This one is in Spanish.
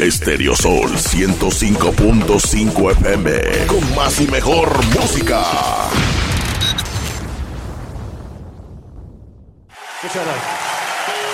Estéreo Sol 105.5 FM. Con más y mejor música. Muchas gracias.